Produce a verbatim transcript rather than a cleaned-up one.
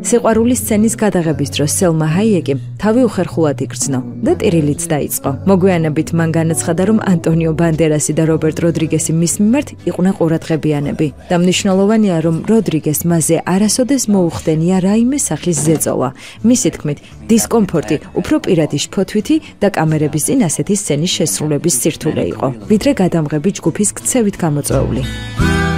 სიყვარულის სცენის გადაღების დროს სელმა ჰაიეკიმ თავი უხერხულად იგრძნო და ტირილიც დაიწყო. მოგვიანებით მან განაცხადა, რომ ანტონიო ბანდერასი და რობერტ როდრიგესი მის მიმართ იყვნენ ყურადღებიანები და მნიშვნელოვანია, რომ როდრიგეს მასზე არასოდეს მოუხდენია რაიმე სახის ზეწოლა. მისი თქმით, დისკომფორტი უფრო პირადი შფოთვითი და კამერების წინ ასეთი სცენის შესრულების სირთულე იყო, ვიდრე გადამღები ჯგუფის ქცევით გამოწვეული.